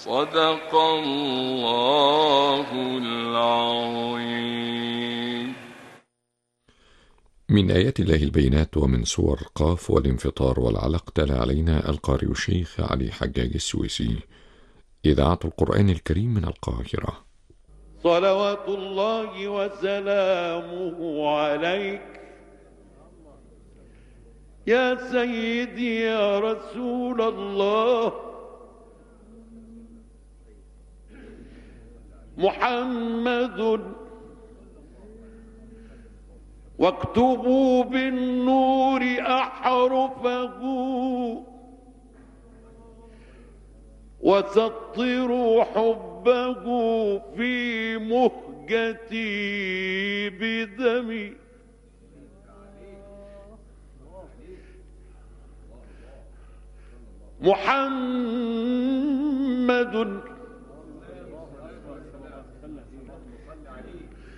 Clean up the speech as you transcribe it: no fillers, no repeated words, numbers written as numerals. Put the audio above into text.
صدق الله العظيم. من آيات الله البينات ومن سور قاف والانفطار والعلق تلا علينا القارئ الشيخ علي حجاج السويسي. إذاعة القرآن الكريم من القاهرة. صلوات الله وسلامه عليك يا سيدي يا رسول الله. محمد واكتبوا بالنور أحرفه وسطروا حبه في مهجتي بدمي. محمد